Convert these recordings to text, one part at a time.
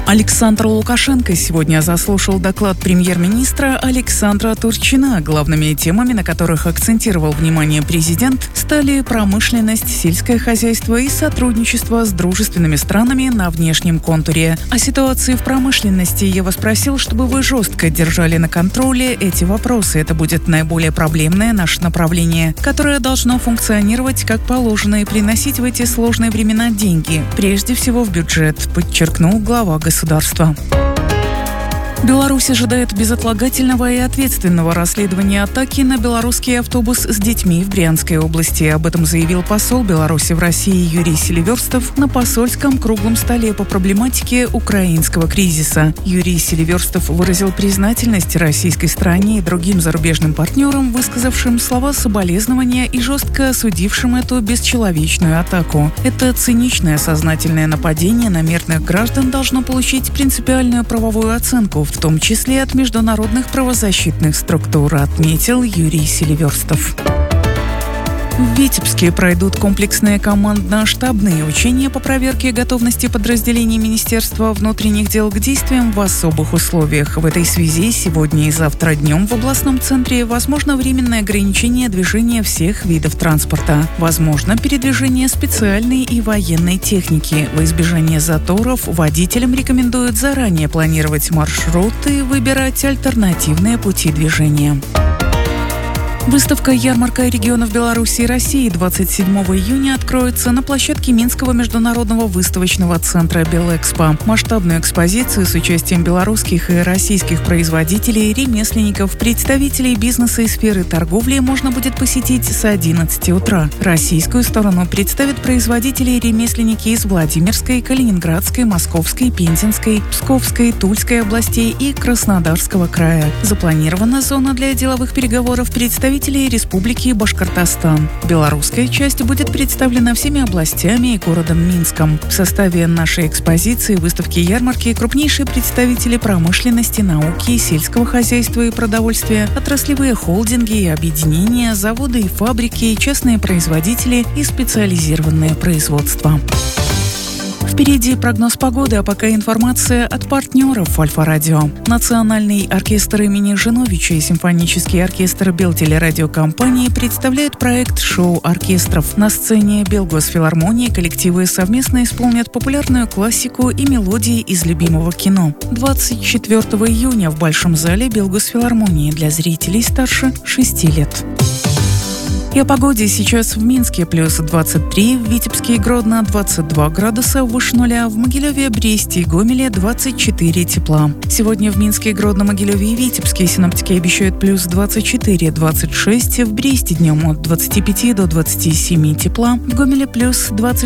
Александр Лукашенко сегодня заслушал доклад премьер-министра Александра Турчина. Главными темами, на которых акцентировал внимание президент, стали промышленность, сельское хозяйство и сотрудничество с дружественными странами на внешнем контуре. О ситуации в промышленности Ева спросил, чтобы вы жестко держали на контроле эти вопросы. Это будет наиболее проблемное наше направление, которое должно функционировать как положено и приносить в эти сложные времена деньги, прежде всего в бюджет, подчеркнул глава государства. Беларусь ожидает безотлагательного и ответственного расследования атаки на белорусский автобус с детьми в Брянской области. Об этом заявил посол Беларуси в России Юрий Селиверстов на посольском круглом столе по проблематике украинского кризиса. Юрий Селиверстов выразил признательность российской стране и другим зарубежным партнерам, высказавшим слова соболезнования и жестко осудившим эту бесчеловечную атаку. Это циничное сознательное нападение на мирных граждан должно получить принципиальную правовую оценку, в том числе от международных правозащитных структур, отметил Юрий Селиверстов. В Витебске пройдут комплексные командно-штабные учения по проверке готовности подразделений Министерства внутренних дел к действиям в особых условиях. В этой связи сегодня и завтра днем в областном центре возможно временное ограничение движения всех видов транспорта. Возможно передвижение специальной и военной техники. Во избежание заторов водителям рекомендуют заранее планировать маршруты и выбирать альтернативные пути движения. Выставка-ярмарка регионов Беларуси и России 27 июня откроется на площадке Минского международного выставочного центра «Белэкспо». Масштабную экспозицию с участием белорусских и российских производителей, ремесленников, представителей бизнеса и сферы торговли можно будет посетить с 11 утра. Российскую сторону представят производители и ремесленники из Владимирской, Калининградской, Московской, Пензенской, Псковской, Тульской областей и Краснодарского края. Запланирована зона для деловых переговоров представителей Республики Башкортостан. Белорусская часть будет представлена всеми областями и городом Минском. В составе нашей экспозиции, выставки-ярмарки крупнейшие представители промышленности, науки, сельского хозяйства и продовольствия, отраслевые холдинги и объединения, заводы и фабрики, частные производители и специализированное производство. Впереди прогноз погоды, а пока информация от партнеров Альфа-Радио. Национальный оркестр имени Жиновича и симфонический оркестр Белтелерадиокомпании представляют проект «Шоу оркестров». На сцене Белгосфилармонии коллективы совместно исполнят популярную классику и мелодии из любимого кино. 24 июня в Большом зале Белгосфилармонии для зрителей старше 6 лет. И о погоде. Сейчас в Минске плюс 23, в Витебске и Гродно 22 градуса выше нуля, в Могилеве, Бресте и Гомеле 24 тепла. Сегодня в Минске, Гродно, Могилеве и Витебске синоптики обещают плюс 24-26, в Бресте днем от 25 до 27 тепла, в Гомеле плюс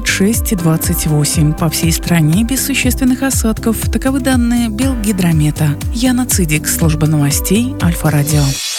26-28. По всей стране без существенных осадков. Таковы данные Белгидромета. Яна Цидик, служба новостей Альфа-Радио.